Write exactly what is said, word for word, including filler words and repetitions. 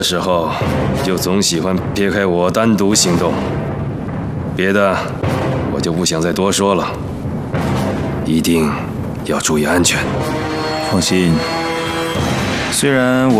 时候就总喜欢撇开我单独行动，别的我就不想再多说了。一定要注意安全。 放心，虽然我。